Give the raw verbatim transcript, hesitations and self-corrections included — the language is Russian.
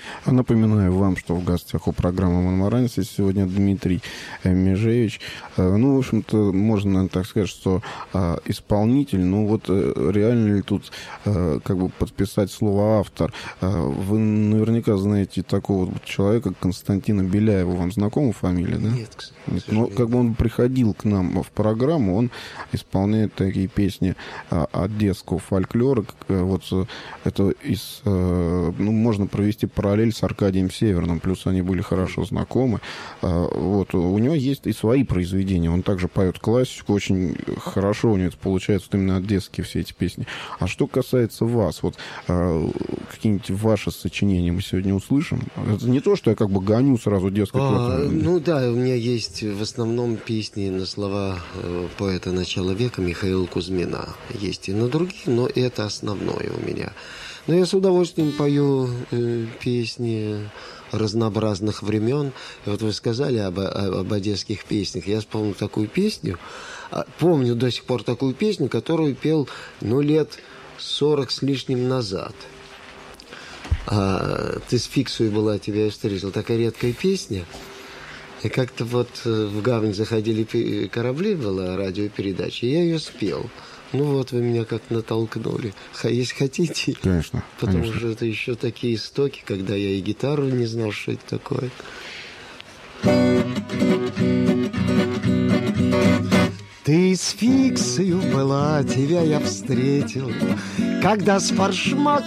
Напоминаю вам, что в гостях у программы «Монмаранец» сегодня Дмитрий Межевич. Ну, в общем-то, можно, наверное, так сказать, что исполнитель, ну вот реально ли тут как бы подписать слово «автор»? Вы наверняка знаете такого вот человека, Константина Беляева. Вам знакома фамилия, да? Нет, к Нет. Но как бы он приходил к нам в программу, он исполняет такие песни одесского фольклора. Вот это из, ну, можно провести параллель с Аркадием Северным, плюс они были хорошо знакомы. Вот. У него есть и свои произведения, он также поет классику, очень хорошо у него это получается, вот именно одесские все эти песни. А что касается вас, вот какие-нибудь ваши сочинения мы сегодня услышим? Это не то, что я как бы гоню сразу, дескать. А, вот... ну да, у меня есть в основном песни на слова поэта начала века Михаила Кузьмина. Есть и на другие, но это основное у меня. Но я с удовольствием пою э, песни разнообразных времен. И вот вы сказали об, об одесских песнях. Я вспомнил такую песню. Помню до сих пор такую песню, которую пел, ну, лет сорок с лишним назад. А, «Ты с фиксой была, тебя я встретил». Такая редкая песня. И как-то вот в гавань заходили корабли, была радиопередача, и я ее спел. Ну вот, вы меня как натолкнули. Если хотите. Конечно. Потому конечно. что это еще такие истоки, когда я и гитару не знал, что это такое. Ты с фиксою была, тебя я встретил, когда с форшмаком